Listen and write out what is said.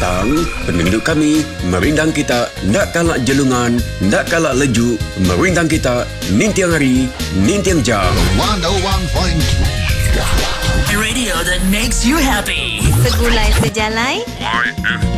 datang, penduduk kami merindang kita nak kalak jelungan, nak kalak lejuk, merindang kita nintiang hari, nintiang jam. 101.3 Radio that makes you happy. Segulai sejalai.